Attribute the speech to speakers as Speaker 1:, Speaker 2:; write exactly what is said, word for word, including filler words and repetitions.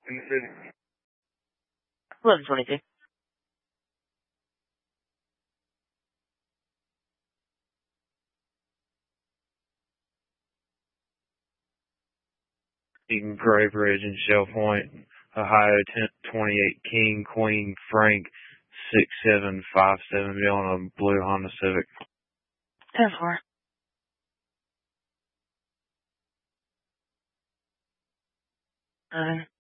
Speaker 1: in the city.
Speaker 2: eleven twenty-two.
Speaker 1: Eaton, Gray Bridge, and Shell Point, Ohio, ten twenty-eight King, Queen, Frank, six seven five seven, on a blue Honda Civic.
Speaker 2: ten four. Seven.